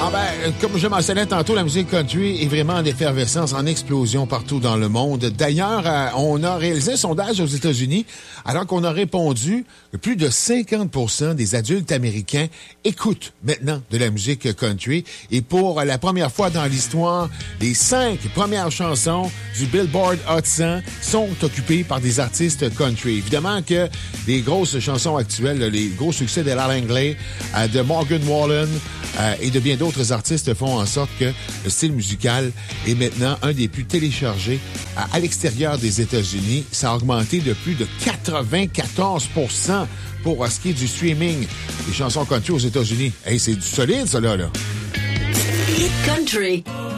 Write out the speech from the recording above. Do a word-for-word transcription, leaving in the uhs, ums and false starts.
Ah ben, comme je mentionnais tantôt, la musique country est vraiment en effervescence, en explosion partout dans le monde. D'ailleurs, euh, on a réalisé un sondage aux États-Unis, alors qu'on a répondu que plus de cinquante pour cent des adultes américains écoutent maintenant de la musique country. Et pour la première fois dans l'histoire, les cinq premières chansons du Billboard Hot cent sont occupées par des artistes country. Évidemment que les grosses chansons actuelles, les gros succès de Al Anglais, euh, de Morgan Wallen euh, et de bien d'autres D'autres artistes font en sorte que le style musical est maintenant un des plus téléchargés à, à l'extérieur des États-Unis. Ça a augmenté de plus de quatre-vingt-quatorze pour cent pour ce qui est du streaming des chansons country aux États-Unis. Hey, c'est du solide, ça, là, là. Hit Country.